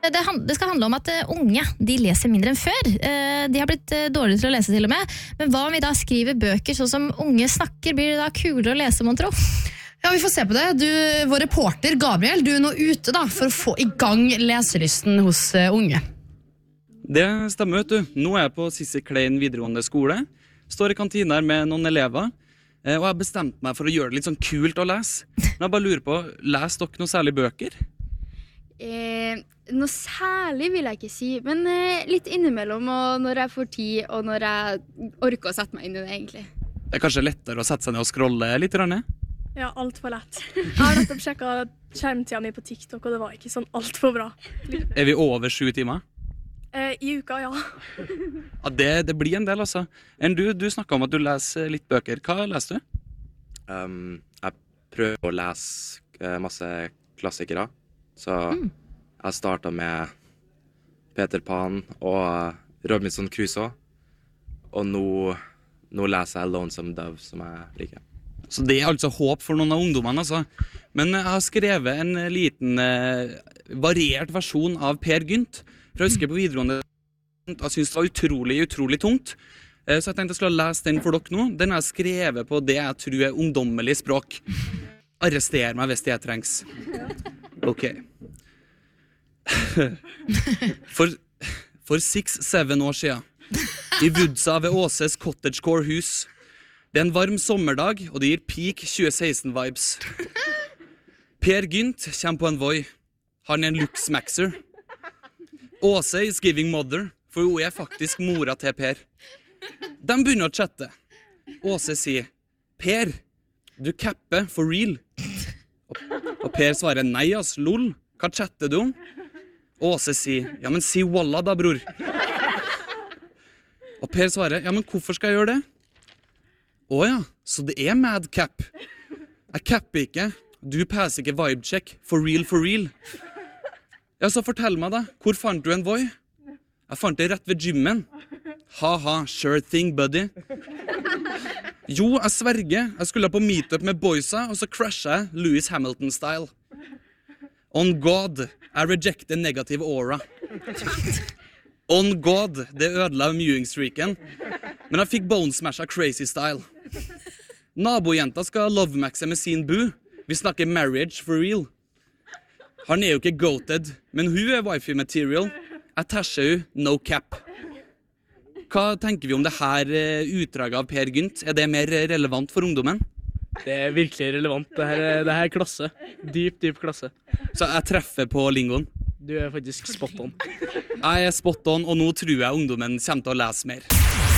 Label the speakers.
Speaker 1: Det skal handle om at unge, de leser mindre enn før. De har blitt dårlige til å lese til og med. Men hva om vi da skriver bøker sånn som unge snakker? Blir det da kulere å lese, mon tro?
Speaker 2: Ja, vi får se på det. Vår reporter Gabriel, du er nå ute da, for å få i gang leselysten hos unge.
Speaker 3: Det stemmer, vet du. Nå er jeg på Sissy Klein videregående skole. Står i kantina her med noen elever. Og jeg har bestemt meg for å gjøre det litt sånn kult å lese. Men jeg bare lurer på, leser dere noe særlig bøker?
Speaker 4: Noe særlig vil jeg ikke si, men litt innimellom, og når jeg får tid, og når jeg orker å sette meg inn i det, egentlig.
Speaker 3: Det er kanskje lettere å sette seg ned og scrolle litt, Rane?
Speaker 5: Ja, alt for lett. Jeg har nettopp sjekket skjermtiden min på TikTok, og det var ikke sånn alt for bra.
Speaker 3: Er vi over 7 timer?
Speaker 5: I uka, ja.
Speaker 3: Ja, det blir en del, altså. Du snakket om at du leser litt bøker. Hva leser du?
Speaker 6: Jeg prøver å lese masse klassikere. Så jeg startet med Peter Pan og Robinson Crusoe. Og nå leser jeg Lonesome Dove, som jeg liker.
Speaker 3: Så det er altså håp for noen av ungdommene, altså. Men jeg har skrevet en liten variert versjon av Per Gynt. For jeg husker på videregående, jeg synes det var utrolig tungt. Så jeg tenkte jeg skulle lese den for dere nå. Den har jeg skrevet på det jeg tror er ungdommelig språk. Arrester meg hvis det trengs. Ok. For 6-7 år siden, i Woodsa ved Åses Cottagecore hus. Det er en varm sommerdag, og det gir peak 2016-vibes. Per Gynt kommer på en Voi. Han er en Luxmaxer. Åse is giving mother, for hun er faktisk mora til Per. De begynner å chatte. Åse sier, Per, du capper for real. Og Per svarer, nei ass, lol, hva chatter du om? Åse sier, ja men si wallah da, bror. Og Per svarer, ja men hvorfor skal jeg gjøre det? Åja, så det er mad cap. Jeg capper ikke, du passer ikke vibe check, for real. Ja, så fortell meg da, hvor fant du en Voi? Jeg fant det rett ved gymmen. Haha, sure thing, buddy. Jo, jeg sverger. Jeg skulle på meetup med boysa, og så crashet jeg Lewis Hamilton-style. On God, I reject the negative aura. On God, det ødela mewing-streaken. Men jeg fikk bone-smasha crazy style. Nabojenta skal love-maxe med sin bu. Vi snakker marriage for real. Han er jo ikke goated, men hun er wifi-material. Jeg tasjer hun, no cap. Hva tenker vi om det her utdraget av Per Gynt? Er det mer relevant for ungdommen?
Speaker 7: Det er virkelig relevant. Det her er klasse. Dyp klasse.
Speaker 3: Så jeg treffer på lingoen?
Speaker 7: Du er faktisk spot on.
Speaker 3: Jeg er spot on, og nå tror jeg ungdommen kommer til å lese mer.